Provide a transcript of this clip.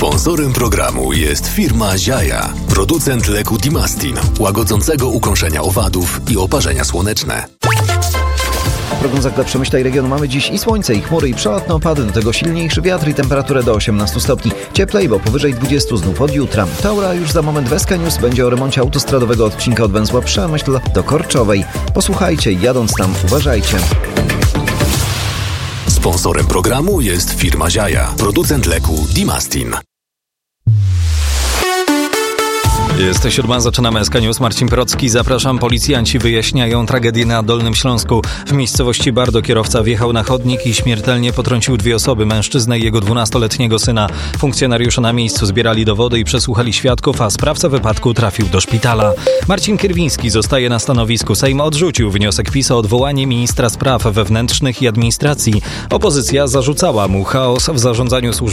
Sponsorem programu jest firma Ziaja, producent leku Dimastin, łagodzącego ukąszenia owadów i oparzenia słoneczne. W prognozach dla Przemyśla i regionu mamy dziś i słońce, i chmury, i przelotne opady, do tego silniejszy wiatr i temperaturę do 18 stopni. Cieplej, bo powyżej 20 znów od jutra. Taura już za moment w SK News będzie o remoncie autostradowego odcinka od węzła Przemyśl do Korczowej. Posłuchajcie, jadąc tam uważajcie. Sponsorem programu jest firma Ziaja, producent leku Dimastin. Jest 7, zaczynamy SK News. Marcin Procki, zapraszam. Policjanci wyjaśniają tragedię na Dolnym Śląsku. W miejscowości Bardo kierowca wjechał na chodnik i śmiertelnie potrącił 2 osoby, mężczyznę i jego 12-letniego syna. Funkcjonariusze na miejscu zbierali dowody i przesłuchali świadków, a sprawca wypadku trafił do szpitala. Marcin Kierwiński zostaje na stanowisku. Sejm odrzucił wniosek PiS o odwołanie ministra spraw wewnętrznych i administracji. Opozycja zarzucała mu chaos w zarządzaniu służbą